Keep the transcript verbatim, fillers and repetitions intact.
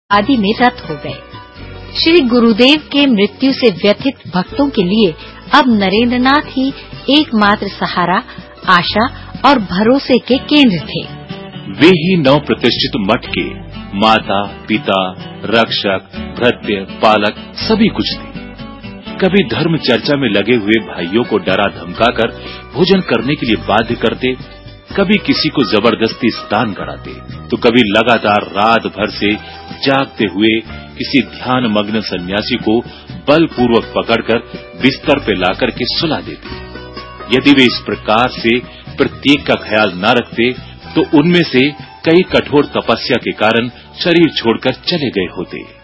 आदि में रत हो गए। श्री गुरुदेव के मृत्यु से व्यथित भक्तों के लिए अब नरेंद्रनाथ ही एकमात्र सहारा, आशा और भरोसे के केंद्र थे। वे ही नव प्रतिष्ठित मठ के माता, पिता, रक्षक, भृत्य, पालक सभी कुछ थे। कभी धर्म चर्चा में लगे हुए भाइयों को डरा धमकाकर भोजन करने के लिए बाध्य करते, कभी किसी को जबरदस्ती स्नान कराते, तो कभी लगातार रात भर से जागते हुए किसी ध्यान मग्न सन्यासी को बलपूर्वक पकड़कर बिस्तर पे लाकर के सुला देते। यदि वे इस प्रकार से प्रत्येक का ख्याल न रखते तो उनमें से कई कठोर तपस्या के कारण शरीर छोड़कर चले गए होते।